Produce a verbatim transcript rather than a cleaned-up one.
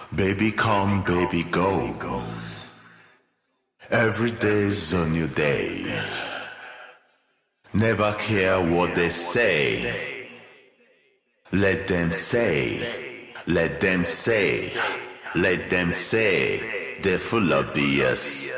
Baby come, baby go. Every day's a new day. Never care what they say. Let them say, let them say, let them say. They're full of B S.